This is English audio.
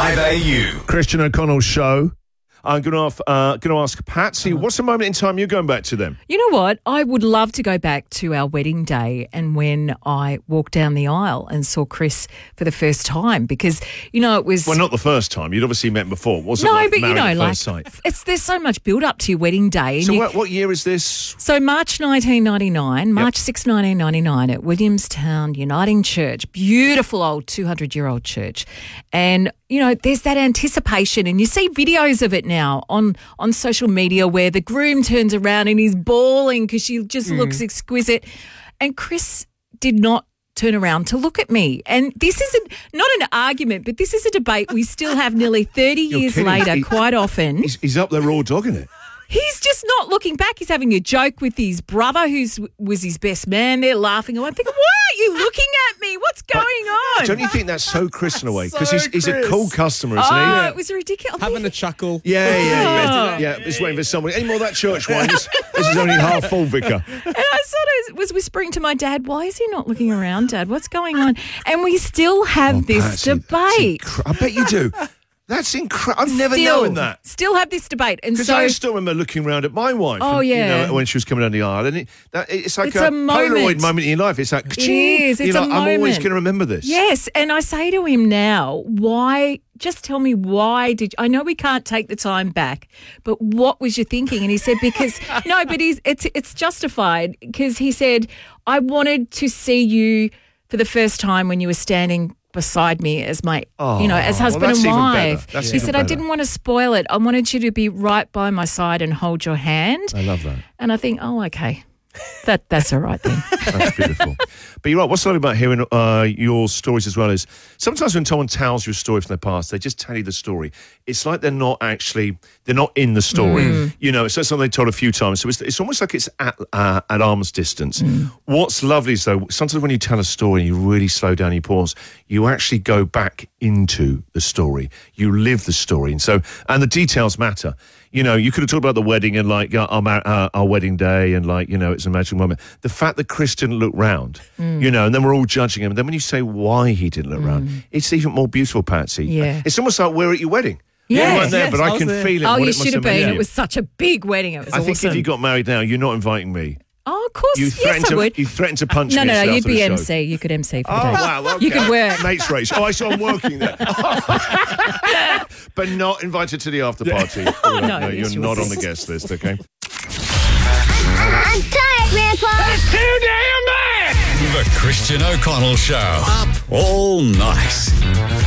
Live AU. Christian O'Connell show. I'm going to ask Patsy, what's the moment in time you're going back to them? You know what? I would love to go back to our wedding day and when I walked down the aisle and saw Chris for the first time because, you know, it was... Well, not the first time. You'd obviously met before. Wasn't No, like but, you married know, at like, first sight. there's so much build-up to your wedding day. And So what year is this? So March 1999, March 6, 1999 at Williamstown Uniting Church, beautiful old 200-year-old church. And, you know, there's that anticipation and you see videos of it now on social media where the groom turns around and he's bawling because she just looks exquisite. And Chris did not turn around to look at me. And this isn't not an argument, but this is a debate we still have nearly 30 years kidding. later quite often. He's up there raw dogging it. He's just not looking back. He's having a joke with his brother, was his best man. They're laughing. I'm thinking, why aren't you looking at me? What's going on? Don't you think that's so Chris in a way? Because So he's a Chris. cool customer, isn't Oh, it was ridiculous. Having a chuckle. he? Yeah. Just waiting for someone. Any more of that church wine? This is only half full, Vicar. And I sort of was whispering to my dad, why is he not looking around, Dad? What's going on? And we still have this Patsy, debate. I bet you do. That's incredible. I've never known that. Still have this debate. And Because so I still remember looking around at my wife. Oh, and, yeah. You know, when she was coming down the aisle. And it's like It's a a moment. Polaroid moment in your life. It's like, It is. It's you're a like, I'm always moment. going to remember this. yes, and I say to him now, why? Just tell me why did I know we can't take the time back, but what was you thinking? And he said because no, but it's justified because he said I wanted to see you for the first time when you were standing beside me as my, as husband that's and even wife. better. That's He even said I better. didn't want to spoil it. I wanted you to be right by my side and hold your hand. I love that. And I think, oh, okay, that's all right then. That's beautiful. But you're right. What's lovely about hearing your stories as well is sometimes when someone tells you a story from their past, they just tell you the story. It's like they're not in the story. You know, it's something they told a few times. So it's almost like it's at arm's distance. What's lovely is though, sometimes when you tell a story and you really slow down, you pause, you actually go back into the story. You live the story. And the details matter. You know, you could have talked about the wedding and like our wedding day and like, you know, it's a magical moment. The fact that Chris didn't look round, you know, and then we're all judging him. And then when you say why he didn't look round, it's even more beautiful, Patsy. Yeah. It's almost like we're at your wedding. Yes, You weren't there, yes, but I I was can there. feel it. Oh, what you it must should have meant been. to It you. was such a big wedding. It was I think awesome. if you got married now, you're not inviting me. Oh, of course. You Yes, threatened I would. You threatened to punch No, me. no, after you'd the be show. MC. You could MC for the Oh, day. wow. Okay. You could work. Mates race. Oh, so I'm working there. But not invited to the after party. no, you're yes, you not would. on the guest list, okay? I'm tired, Grandpa. Too damn bad. The Christian O'Connell Show. Up all night.